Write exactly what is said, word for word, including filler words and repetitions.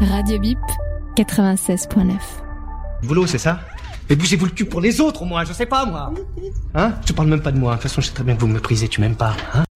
Radio Bip, quatre-vingt-seize point neuf. Boulot, c'est ça? Mais bougez-vous le cul pour les autres, au moins, je sais pas, moi. Hein? Je parle même pas de moi. De toute façon, je sais très bien que vous me méprisez, tu m'aimes pas, hein?